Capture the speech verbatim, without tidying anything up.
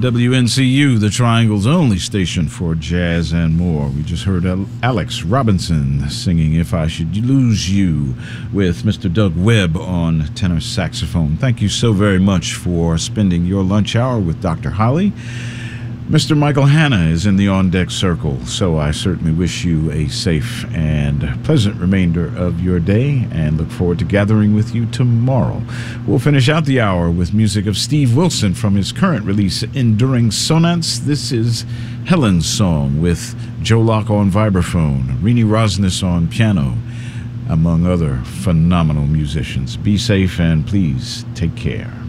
W N C U, the Triangle's only station for jazz and more. We just heard Alex Robinson singing If I Should Lose You with Mister Doug Webb on tenor saxophone. Thank you so very much for spending your lunch hour with Doctor Holly. Mister Michael Hanna is in the on-deck circle, so I certainly wish you a safe and pleasant remainder of your day and look forward to gathering with you tomorrow. We'll finish out the hour with music of Steve Wilson from his current release, Enduring Sonance. This is Helen's Song with Joe Locke on vibraphone, Rini Rosnes on piano, among other phenomenal musicians. Be safe and please take care.